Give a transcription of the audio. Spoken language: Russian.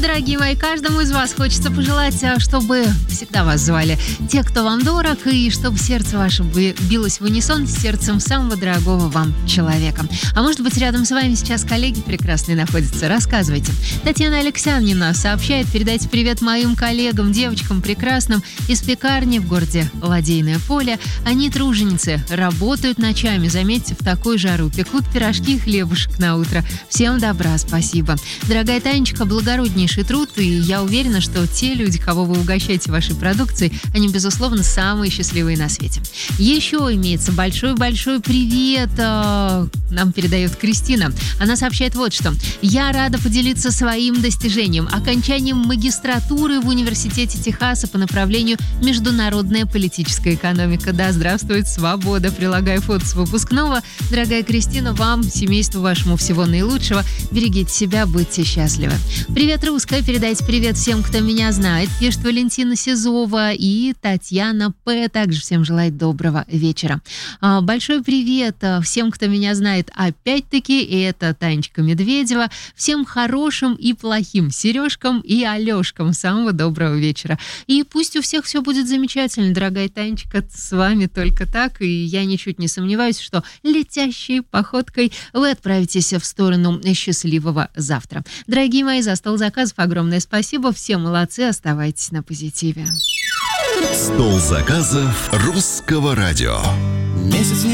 дорогие мои, каждому из вас хочется пожелать, чтобы всегда вас звали те, кто вам дорог, и чтобы сердце ваше билось в унисон с сердцем самого дорогого вам человека. А может быть, рядом с вами сейчас коллеги прекрасные находятся? Рассказывайте. Татьяна Александрівна сообщает: передайте привет моим коллегам, девочкам прекрасным из пекарни в городе Ладейное поле. Они труженицы, работают ночами, заметьте, в такой жару, пекут пирожки и хлебушек на утро. Всем добра, спасибо. Дорогая Танечка, благороднейший труд, и я уверена, что те люди, кого вы угощаете вашей продукцией, они, безусловно, самые счастливые на свете. Еще имеется большой-большой привет, нам передает Кристина. Она сообщает вот что. Я рада поделиться своим достижением, окончанием магистратуры в Университете Техаса по направлению международная политическая экономика. Да, здравствует свобода. Прилагаю фото с выпускного. Дорогая Кристина, вам, семейству вашему всего наилучшего. Берегите себя, будьте счастливы. Привет, русская. Передайте привет всем, кто меня знает. Пишет Валентина Сизова и Татьяна П. Также всем желает доброго вечера. Большой привет всем, кто меня знает. Опять-таки, это Танечка Медведева. Всем хорошим и плохим Сережкам и Алешкам самого доброго вечера. И пусть у всех все будет замечательно, дорогая Танечка, с вами только так. И я ничуть не сомневаюсь, что летящей походкой вы отправитесь в сторону счастливого завтра. Дорогие мои, за стол заказов огромное спасибо. Все молодцы, оставайтесь на позитиве. Стол заказов Русского радио.